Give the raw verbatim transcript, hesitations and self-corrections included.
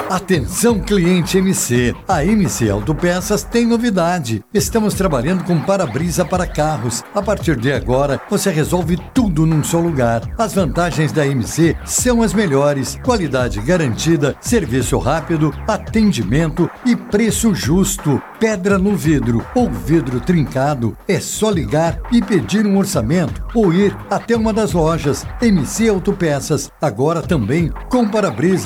Atenção, cliente M C. A M C Autopeças tem novidade. Estamos trabalhando com para-brisa para carros. A partir de agora, você resolve tudo num só lugar. As vantagens da M C são as melhores. Qualidade garantida, serviço rápido, atendimento e preço justo. Pedra no vidro ou vidro trincado. É só ligar e pedir um orçamento ou ir até uma das lojas. M C Autopeças, agora também com para-brisa.